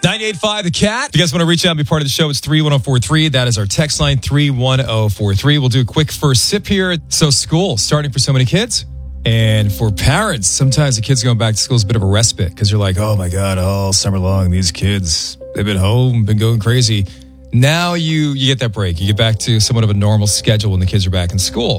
98.5 The Cat. If you guys want to reach out and be part of the show, it's 31043. That is our text line, 31043. We'll do a quick first sip here. So school, starting for so many kids. And for parents, sometimes the kids going back to school is a bit of a respite because you're like, oh my God, all summer long, these kids, they've been home, been going crazy. Now you get that break. You get back to somewhat of a normal schedule when the kids are back in school.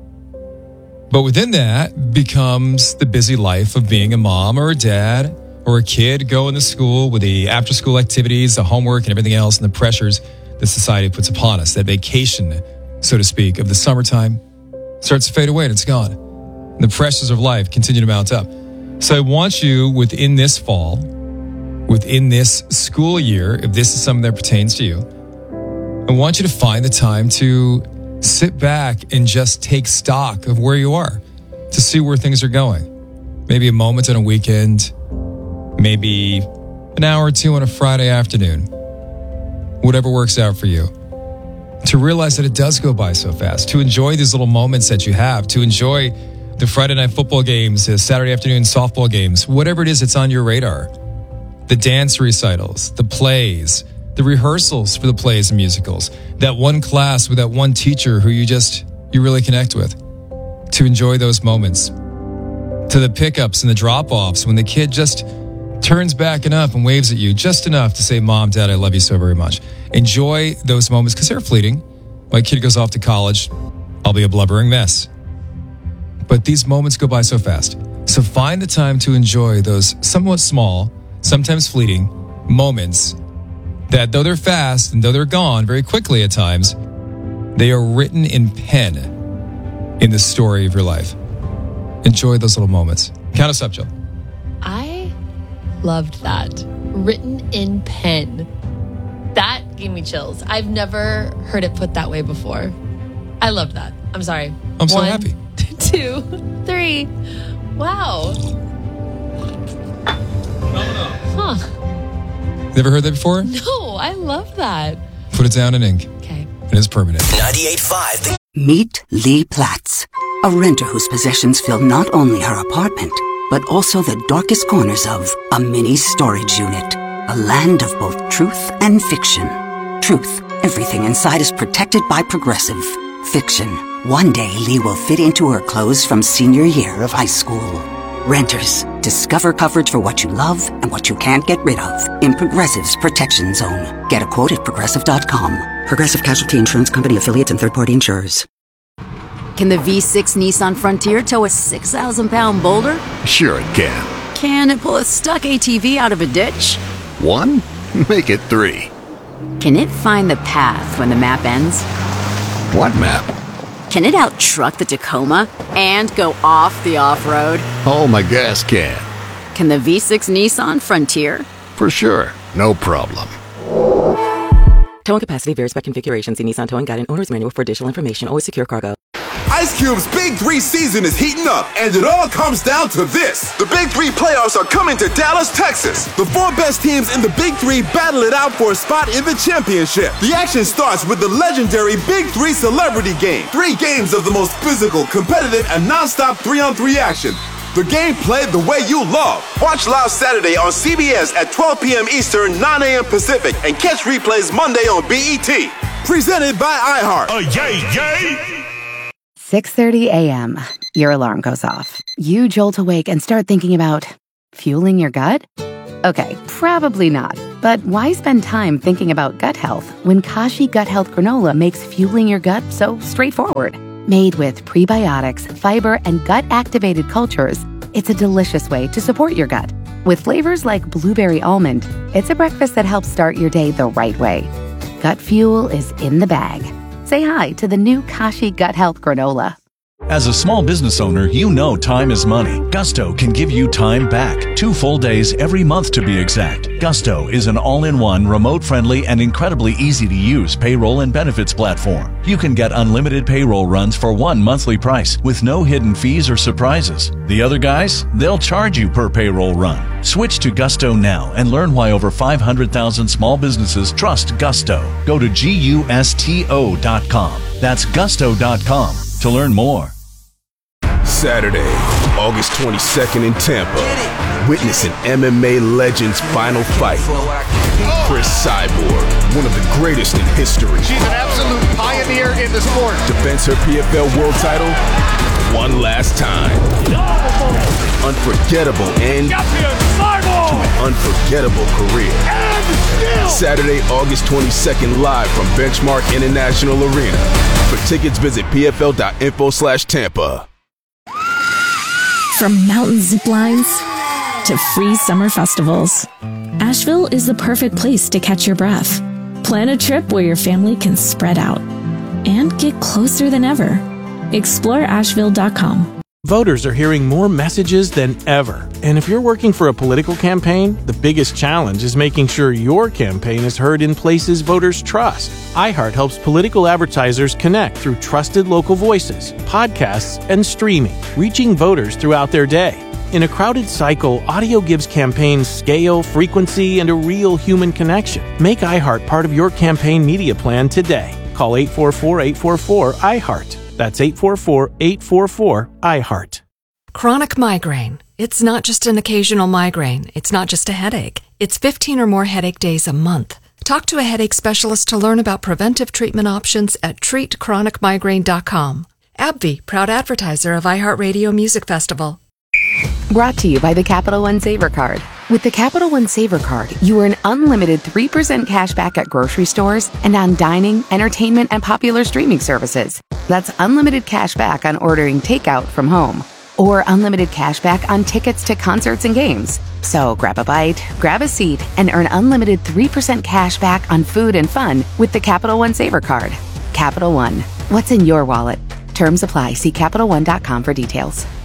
But within that becomes the busy life of being a mom or a dad or a kid going to school with the after-school activities, the homework, and everything else, and the pressures that society puts upon us. That vacation, so to speak, of the summertime starts to fade away and it's gone. And the pressures of life continue to mount up. So I want you within this fall, within this school year, if this is something that pertains to you, I want you to find the time to sit back and just take stock of where you are, to see where things are going. Maybe a moment on a weekend, maybe an hour or two on a Friday afternoon, whatever works out for you. To realize that it does go by so fast, to enjoy these little moments that you have, to enjoy the Friday night football games, the Saturday afternoon softball games, whatever it is that's on your radar, the dance recitals, the plays, the rehearsals for the plays and musicals, that one class with that one teacher who you really connect with, to enjoy those moments, to the pickups and the drop-offs when the kid just turns back enough and waves at you just enough to say, Mom, Dad, I love you so very much. Enjoy those moments because they're fleeting. My kid goes off to college, I'll be a blubbering mess. But these moments go by so fast. So find the time to enjoy those somewhat small, sometimes fleeting moments that though they're fast and though they're gone very quickly at times, they are written in pen in the story of your life. Enjoy those little moments. Count us up, Jill. I loved that. Written in pen. That gave me chills. I've never heard it put that way before. I loved that. I'm sorry. I'm so happy. 2, 3. Wow. Huh. Never heard that before? No, I love that. Put it down in ink. Okay. It is permanent. 98.5. Meet Lee Platts, a renter whose possessions fill not only her apartment, but also the darkest corners of a mini storage unit. A land of both truth and fiction. Truth, everything inside is protected by Progressive. Fiction, one day Lee will fit into her clothes from senior year of high school. Renters, discover coverage for what you love and what you can't get rid of in Progressive's Protection Zone. Get a quote at Progressive.com. Progressive Casualty Insurance Company, affiliates, and third-party insurers. Can the V6 Nissan Frontier tow a 6,000-pound boulder? Sure it can. Can it pull a stuck ATV out of a ditch? 1? Make it 3. Can it find the path when the map ends? What map? Can it out-truck the Tacoma and go off the off-road? Oh, my gas can. Can the V6 Nissan Frontier? For sure. No problem. Towing capacity varies by configuration. See Nissan Towing Guide and Owner's Manual for additional information. Always secure cargo. Ice Cube's Big 3 season is heating up, and it all comes down to this. The Big 3 playoffs are coming to Dallas, Texas. The 4 best teams in the Big 3 battle it out for a spot in the championship. The action starts with the legendary Big 3 Celebrity Game. 3 games of the most physical, competitive, and non-stop 3-on-3 action. The game played the way you love. Watch live Saturday on CBS at 12 p.m. Eastern, 9 a.m. Pacific, and catch replays Monday on BET. Presented by iHeart. Yay! 6:30 a.m. Your alarm goes off. You jolt awake and start thinking about fueling your gut? Okay, probably not. But why spend time thinking about gut health when Kashi Gut Health Granola makes fueling your gut so straightforward? Made with prebiotics, fiber, and gut-activated cultures, it's a delicious way to support your gut. With flavors like blueberry almond, it's a breakfast that helps start your day the right way. Gut fuel is in the bag. Say hi to the new Kashi Gut Health Granola. As a small business owner, you know time is money. Gusto can give you time back. 2 full days every month to be exact. Gusto is an all-in-one, remote-friendly, and incredibly easy-to-use payroll and benefits platform. You can get unlimited payroll runs for one monthly price with no hidden fees or surprises. The other guys, they'll charge you per payroll run. Switch to Gusto now and learn why over 500,000 small businesses trust Gusto. Go to GUSTO.com. That's Gusto.com to learn more. Saturday, August 22nd in Tampa. Witness an MMA legend's final fight. Chris Cyborg, one of the greatest in history. She's an absolute pioneer in the sport. Defends her PFL world title one last time. Unforgettable end to an unforgettable career. Saturday, August 22nd, live from Benchmark International Arena. For tickets, visit pfl.info/Tampa. From mountain zip lines to free summer festivals, Asheville is the perfect place to catch your breath. Plan a trip where your family can spread out and get closer than ever. Explore Asheville.com. Voters are hearing more messages than ever. And if you're working for a political campaign, the biggest challenge is making sure your campaign is heard in places voters trust. iHeart helps political advertisers connect through trusted local voices, podcasts, and streaming, reaching voters throughout their day. In a crowded cycle, audio gives campaigns scale, frequency, and a real human connection. Make iHeart part of your campaign media plan today. Call 844-844-iHeart. That's 844-844-iHeart. Chronic migraine. It's not just an occasional migraine. It's not just a headache. It's 15 or more headache days a month. Talk to a headache specialist to learn about preventive treatment options at treatchronicmigraine.com. AbbVie, proud advertiser of iHeartRadio Music Festival. Brought to you by the Capital One Saver Card. With the Capital One Saver Card, you earn unlimited 3% cash back at grocery stores and on dining, entertainment, and popular streaming services. That's unlimited cash back on ordering takeout from home, or unlimited cash back on tickets to concerts and games. So grab a bite, grab a seat, and earn unlimited 3% cash back on food and fun with the Capital One Saver Card. Capital One. What's in your wallet? Terms apply. See CapitalOne.com for details.